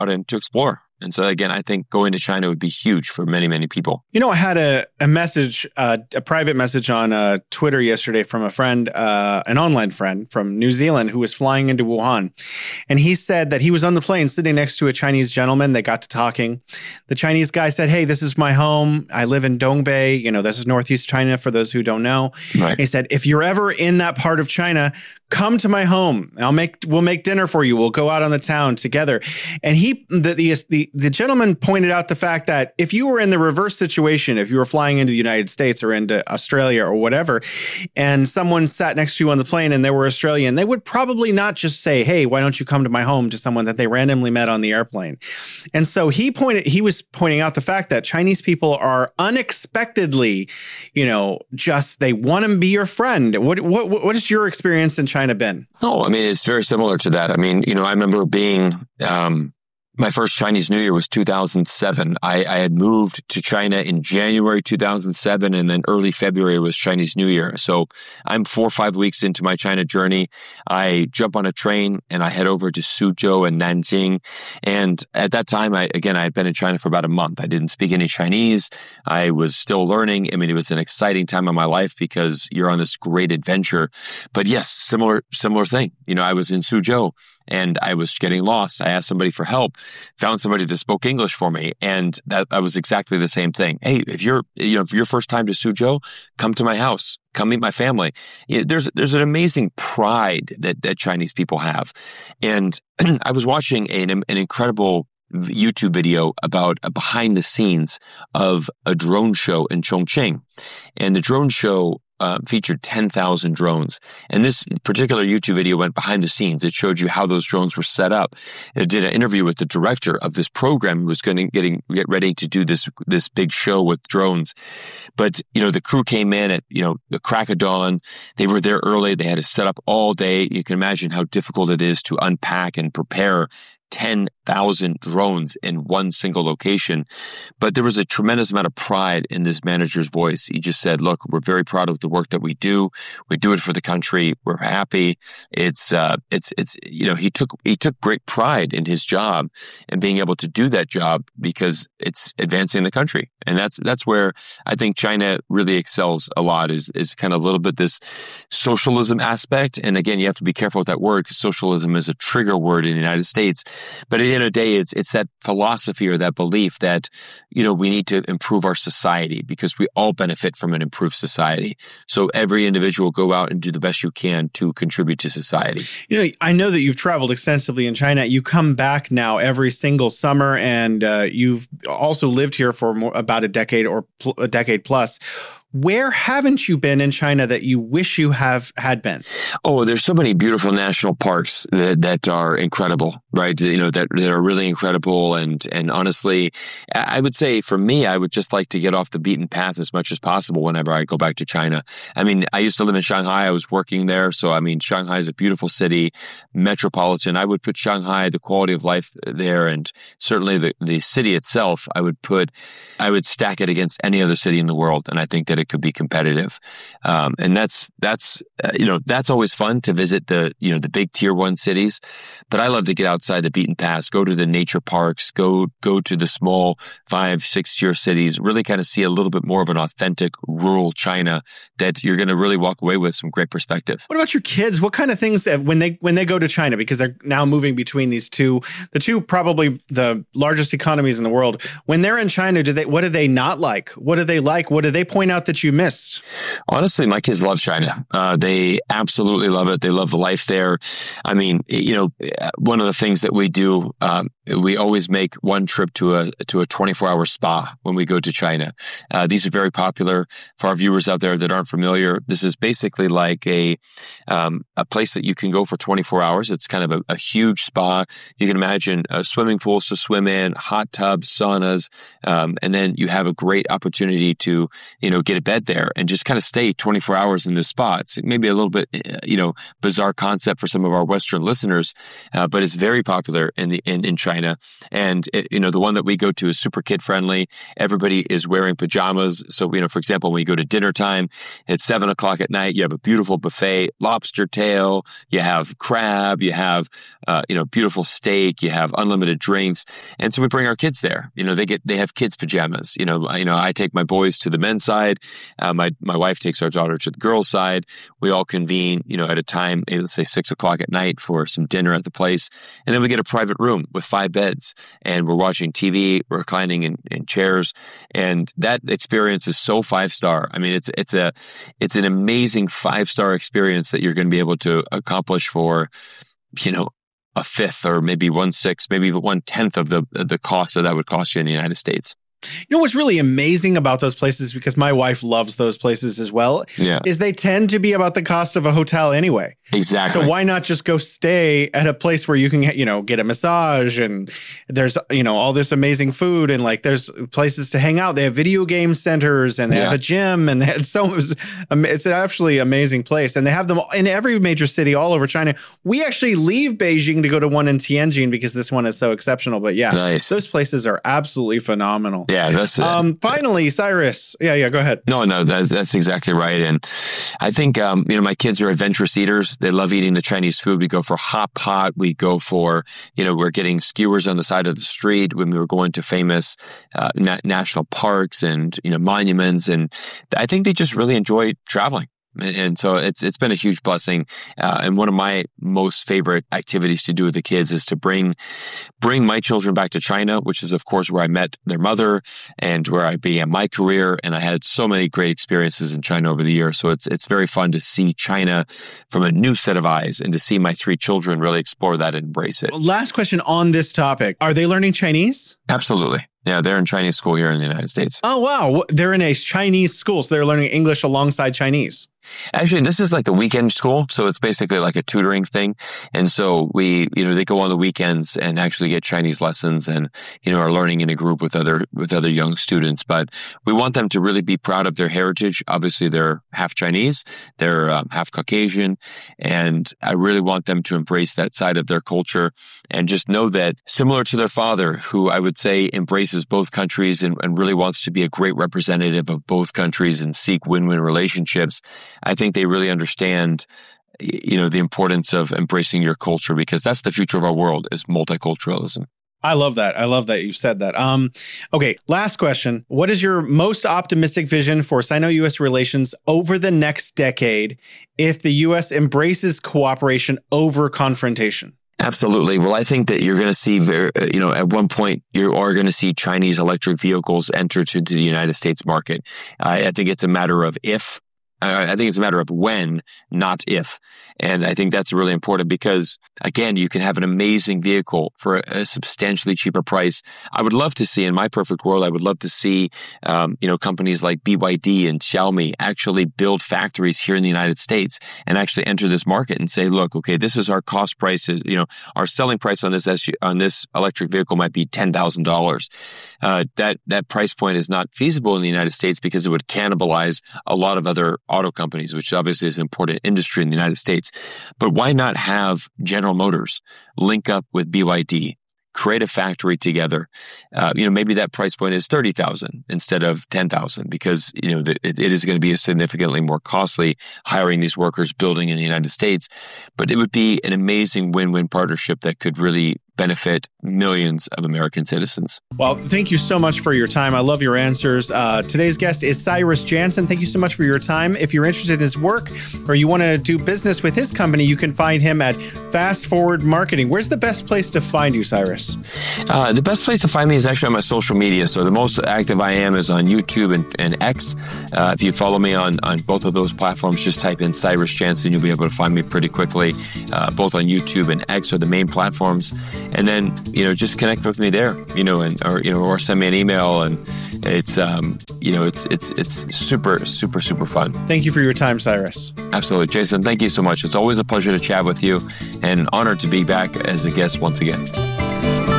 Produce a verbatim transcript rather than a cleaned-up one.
out and to explore. And so again, I think going to China would be huge for many, many people. You know, I had a, a message, uh, a private message on uh, Twitter yesterday from a friend, uh, an online friend from New Zealand who was flying into Wuhan. And he said that he was on the plane sitting next to a Chinese gentleman. They got to talking. The Chinese guy said, hey, this is my home. I live in Dongbei. You know, this is Northeast China for those who don't know. Right. He said, if you're ever in that part of China, come to my home. I'll make, we'll make dinner for you. We'll go out on the town together. And he, the, the, the, the gentleman pointed out the fact that if you were in the reverse situation, if you were flying into the United States or into Australia or whatever, and someone sat next to you on the plane and they were Australian, they would probably not just say, hey, why don't you come to my home, to someone that they randomly met on the airplane. And so he pointed, he was pointing out the fact that Chinese people are unexpectedly, you know, just, they want to be your friend. What, what, what has your experience in China been? Oh, I mean, it's very similar to that. I mean, you know, I remember being, um, my first Chinese New Year was two thousand seven. I, I had moved to China in January two thousand seven, and then early February was Chinese New Year. So I'm four or five weeks into my China journey. I jump on a train and I head over to Suzhou and Nanjing. And at that time, I again, I had been in China for about a month. I didn't speak any Chinese. I was still learning. I mean, it was an exciting time in my life because you're on this great adventure. But yes, similar similar thing. You know, I was in Suzhou and I was getting lost. I asked somebody for help, found somebody that spoke English for me. And that, that was exactly the same thing. Hey, if you're, you know, if your first time to Suzhou, come to my house, come meet my family. There's, there's an amazing pride that, that Chinese people have. And I was watching an, an incredible YouTube video about a behind the scenes of a drone show in Chongqing. And the drone show Uh, featured ten thousand drones. And this particular YouTube video went behind the scenes. It showed you how those drones were set up. It did an interview with the director of this program who was going to getting, get ready to do this, this big show with drones. But, you know, the crew came in at, you know, the crack of dawn. They were there early. They had to set up all day. You can imagine how difficult it is to unpack and prepare ten thousand drones in one single location. But there was a tremendous amount of pride in this manager's voice. He just said, look, we're very proud of the work that we do. We do it for the country. We're happy. It's, uh, it's, it's, you know, he took, he took great pride in his job and being able to do that job because it's advancing the country. And that's, that's where I think China really excels a lot is, is kind of a little bit this socialism aspect. And again, you have to be careful with that word because socialism is a trigger word in the United States. But at the end of the day, it's it's that philosophy or that belief that, you know, we need to improve our society because we all benefit from an improved society. So every individual go out and do the best you can to contribute to society. You know, I know that you've traveled extensively in China. You come back now every single summer, and uh, you've also lived here for more, about a decade or pl- a decade plus. Where haven't you been in China that you wish you have had been? Oh, there's so many beautiful national parks that, that are incredible, right? You know, that, that are really incredible. And, and honestly, I would say for me, I would just like to get off the beaten path as much as possible whenever I go back to China. I mean, I used to live in Shanghai. I was working there. So, I mean, Shanghai is a beautiful city, metropolitan. I would put Shanghai, the quality of life there, and certainly the, the city itself, I would put, I would stack it against any other city in the world. And I think that it could be competitive. Um, and that's, that's, uh, you know, that's always fun to visit the, you know, the big tier one cities. But I love to get outside the beaten path, go to the nature parks, go, go to the small five, six tier cities, really kind of see a little bit more of an authentic rural China that you're going to really walk away with some great perspective. What about your kids? What kind of things that when they, when they go to China, because they're now moving between these two, the two, probably the largest economies in the world, when they're in China, do they, what do they not like? What do they like? What do they point out that you missed? Honestly, my kids love China. Uh, they absolutely love it. They love the life there. I mean, you know, one of the things that we do, um, we always make one trip to a to a twenty-four hour spa when we go to China. Uh, these are very popular for our viewers out there that aren't familiar. This is basically like a um, a place that you can go for twenty-four hours. It's kind of a, a huge spa. You can imagine uh, swimming pools to swim in, hot tubs, saunas, um, and then you have a great opportunity to, you know, get a bed there and just kind of stay twenty-four hours in this spot. It's maybe a little bit, you know, bizarre concept for some of our Western listeners, uh, but it's very popular in the in, in China. And, it, you know, the one that we go to is super kid friendly. Everybody is wearing pajamas. So, you know, for example, when you go to dinner time, it's seven o'clock at night, you have a beautiful buffet, lobster tail, you have crab, you have, uh, you know, beautiful steak, you have unlimited drinks. And so we bring our kids there. You know, they get, they have kids pajamas. You know, you know, I take my boys to the men's side. Uh, my, my wife takes our daughter to the girls' side. We all convene, you know, at a time, maybe let's say six o'clock at night for some dinner at the place. And then we get a private room with five beds and we're watching T V, we're reclining in, in chairs. And that experience is so five star. I mean, it's, it's a, it's an amazing five star experience that you're going to be able to accomplish for, you know, a fifth or maybe one sixth, maybe even one tenth of the, the cost that that would cost you in the United States. You know what's really amazing about those places, because my wife loves those places as well, yeah. is they tend to be about the cost of a hotel anyway. Exactly. So why not just go stay at a place where you can, you know, get a massage and there's, you know, all this amazing food and like there's places to hang out. They have video game centers and they yeah. have a gym and they had so it's an absolutely amazing place. And they have them in every major city all over China. We actually leave Beijing to go to one in Tianjin because this one is so exceptional. But yeah, nice. Those places are absolutely phenomenal. Yeah, that's it. Um, finally, Cyrus. Yeah, yeah, go ahead. No, no, that's, that's exactly right. And I think, um, you know, my kids are adventurous eaters. They love eating the Chinese food. We go for hot pot. We go for, you know, we're getting skewers on the side of the street when we were going to famous uh, na- national parks and, you know, monuments. And I think they just really enjoy traveling. And so it's it's been a huge blessing. Uh, and one of my most favorite activities to do with the kids is to bring bring my children back to China, which is, of course, where I met their mother and where I began my career. And I had so many great experiences in China over the years. So it's it's very fun to see China from a new set of eyes and to see my three children really explore that and embrace it. Last question on this topic. Are they learning Chinese? Absolutely. Yeah, they're in Chinese school here in the United States. Oh, wow. They're in a Chinese school, so they're learning English alongside Chinese. Actually, this is like a weekend school, so it's basically like a tutoring thing. And so we, you know, they go on the weekends and actually get Chinese lessons and, you know, are learning in a group with other with other young students. But we want them to really be proud of their heritage. Obviously, they're half Chinese, they're um, half Caucasian, and I really want them to embrace that side of their culture and just know that, similar to their father, who I would say embraces both countries and, and really wants to be a great representative of both countries and seek win-win relationships, I think they really understand, you know, the importance of embracing your culture, because that's the future of our world is multiculturalism. I love that. I love that you said that. Um, okay, last question. What is your most optimistic vision for Sino-U S relations over the next decade if the U S embraces cooperation over confrontation? Absolutely. Well, I think that you're going to see, very, you know, at one point, you are going to see Chinese electric vehicles enter to the United States market. I, I think it's a matter of if. I think it's a matter of when, not if. And I think that's really important because, again, you can have an amazing vehicle for a, a substantially cheaper price. I would love to see, in my perfect world, I would love to see, um, you know, companies like B Y D and Xiaomi actually build factories here in the United States and actually enter this market and say, look, okay, this is our cost prices. You know, our selling price on this S U, on this electric vehicle might be ten thousand dollars. Uh, that that price point is not feasible in the United States because it would cannibalize a lot of other auto companies, which obviously is an important industry in the United States. But why not have General Motors link up with B Y D, create a factory together? Uh, you know, maybe that price point is thirty thousand instead of ten thousand because, you know, the, it, it is going to be significantly more costly hiring these workers, building in the United States. But it would be an amazing win-win partnership that could really benefit millions of American citizens. Well, thank you so much for your time. I love your answers. Uh, today's guest is Cyrus Jansen. Thank you so much for your time. If you're interested in his work or you want to do business with his company, you can find him at Fast Forward Marketing. Where's the best place to find you, Cyrus? Uh, the best place to find me is actually on my social media. So the most active I am is on YouTube and, and X. Uh, if you follow me on, on both of those platforms, just type in Cyrus Jansen. You'll be able to find me pretty quickly. Uh, both on YouTube and X are the main platforms. And then, you know, just connect with me there, you know, and, or, you know, or send me an email. And it's, um, you know, it's, it's, it's super, super, super fun. Thank you for your time, Cyrus. Absolutely. Jason, thank you so much. It's always a pleasure to chat with you and honored to be back as a guest once again.